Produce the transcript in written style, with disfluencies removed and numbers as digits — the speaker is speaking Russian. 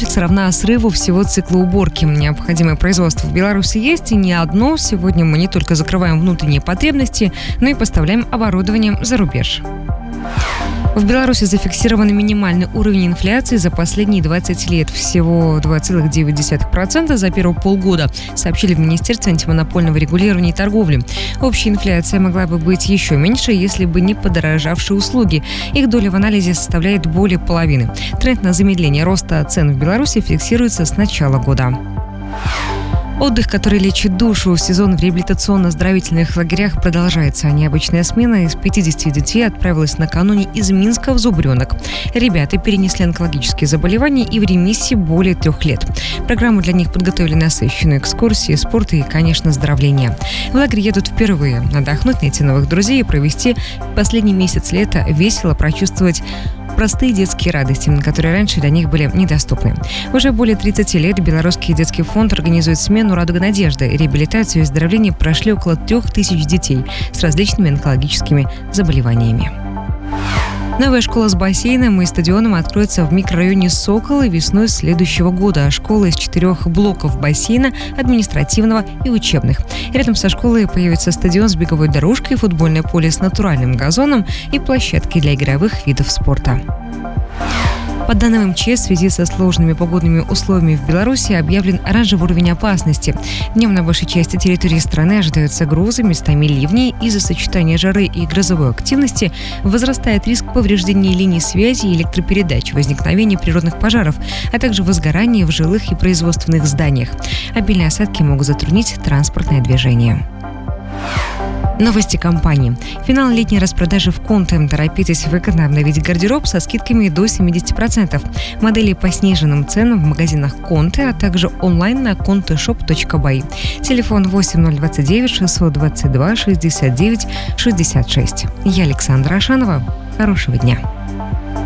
безработица равна срыву всего цикла уборки. Необходимое производство в Беларуси есть, и не одно. Сегодня мы не только закрываем внутренние потребности, но и поставляем оборудование за рубеж. В Беларуси зафиксирован минимальный уровень инфляции за последние 20 лет. Всего 2,9% за первые полгода, сообщили в Министерстве антимонопольного регулирования и торговли. Общая инфляция могла бы быть еще меньше, если бы не подорожавшие услуги. Их доля в анализе составляет более половины. Тренд на замедление роста цен в Беларуси фиксируется с начала года. Отдых, который лечит душу. Сезон в реабилитационно-оздоровительных лагерях продолжается. Необычная смена из 50 детей отправилась накануне из Минска в Зубренок. Ребята перенесли онкологические заболевания и в ремиссии более 3 лет. Программу для них подготовили насыщенную: экскурсии, спорт и, конечно, оздоровление. В лагерь едут впервые. Отдохнуть, найти новых друзей и провести последний месяц лета весело, прочувствовать простые детские радости, которые раньше для них были недоступны. Уже более 30 лет Белорусский детский фонд организует смену «Радуга надежды». Реабилитацию и оздоровление прошли около 3000 детей с различными онкологическими заболеваниями. Новая школа с бассейном и стадионом откроется в микрорайоне Соколы весной следующего года. Школа из 4 блоков бассейна, административного и учебных. Рядом со школой появится стадион с беговой дорожкой, футбольное поле с натуральным газоном и площадки для игровых видов спорта. По данным МЧС, в связи со сложными погодными условиями в Беларуси объявлен оранжевый уровень опасности. Днем на большей части территории страны ожидаются грозы, местами ливни. Из-за сочетания жары и грозовой активности возрастает риск повреждения линий связи и электропередач, возникновения природных пожаров, а также возгорания в жилых и производственных зданиях. Обильные осадки могут затруднить транспортное движение. Новости компании. Финал летней распродажи в Конте. Торопитесь выгодно обновить гардероб со скидками до 70%. Модели по сниженным ценам в магазинах Конте, а также онлайн на conteshop.by. Телефон 8029 622 69 66. Я Александра Ашанова. Хорошего дня.